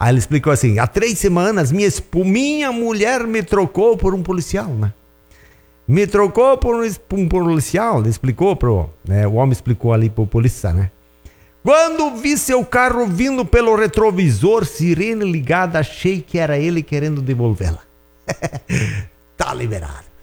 Aí ele explicou assim: há 3 semanas minha mulher me trocou por um policial, né? Me trocou por um policial, ele explicou o homem explicou ali pro policial, né? Quando vi seu carro vindo pelo retrovisor, sirene ligada, achei que era ele querendo devolvê-la. Tá liberado.